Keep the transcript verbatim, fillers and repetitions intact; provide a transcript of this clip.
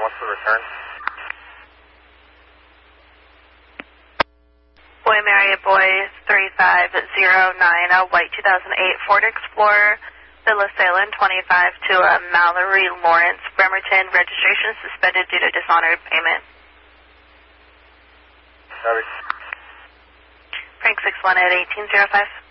what's the return? Boy Mary Boy three five zero nine, a white two thousand eight Ford Explorer, Villa Salem twenty-five to uh, Mallory Lawrence, Bremerton, registration suspended due to dishonored payment. Copy. Frank six one at eighteen oh five.